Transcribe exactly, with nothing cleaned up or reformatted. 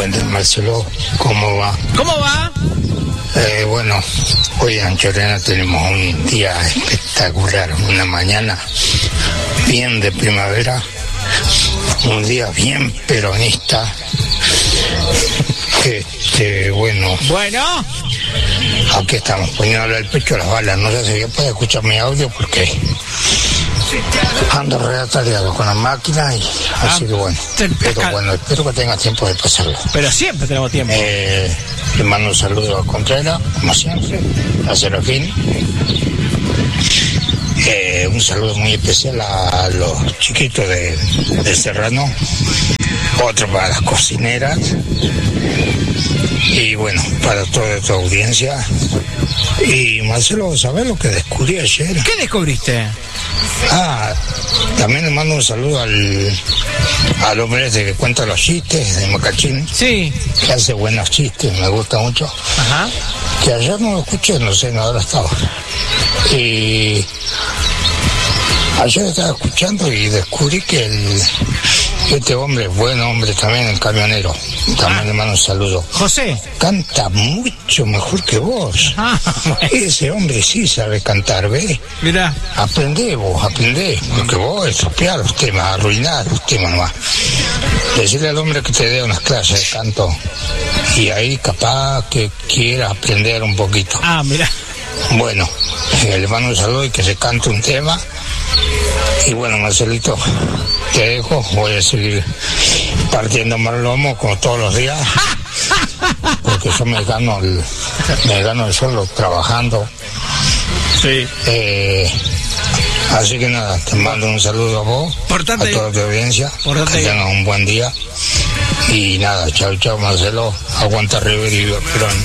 Buen día, Marcelo. ¿Cómo va? ¿Cómo va? Eh, bueno, hoy en Anchorena tenemos un día espectacular, una mañana bien de primavera, un día bien peronista. Este, bueno. Bueno. Aquí estamos poniéndole el pecho a las balas. No sé si ya puede escuchar mi audio porque ando re atareado con la máquina y Ah, así que bueno. Pero bueno, espero que tenga tiempo de pasarlo. Pero siempre tenemos tiempo. Eh, le mando un saludo a Contreras, como siempre, a Serafín. Eh, un saludo muy especial a los chiquitos de, de Serrano. Otro para las cocineras. Y bueno, para toda tu audiencia. Y Marcelo, ¿sabés lo que descubrí ayer? ¿Qué descubriste? Ah, también le mando un saludo al, al hombre ese que cuenta los chistes de Macachín. Sí. Que hace buenos chistes, me gusta mucho. Ajá. Que ayer no lo escuché, no sé, no ahora estaba. Y ayer estaba escuchando y descubrí que el, este hombre, buen hombre también, el camionero, también ah. le mando un saludo. José. Canta mucho mejor que vos. Ah, bueno. Ese hombre sí sabe cantar, ¿ves? Mirá. Aprendé vos, aprendé, porque vos estropeás los temas, arruinás los temas nomás. Decirle al hombre que te dé unas clases de canto y ahí capaz que quiera aprender un poquito. Ah, mirá. Bueno, eh, le mando un saludo y que se cante un tema. Y bueno, Marcelito, te dejo, voy a seguir partiendo más lomo como todos los días, porque yo me gano el, me gano el sueldo trabajando. Sí. Eh, así que nada, te mando un saludo a vos, Portate, a toda tu audiencia, portate. que tengas un buen día. Y nada, chao, chao, Marcelo, aguanta River y Perón.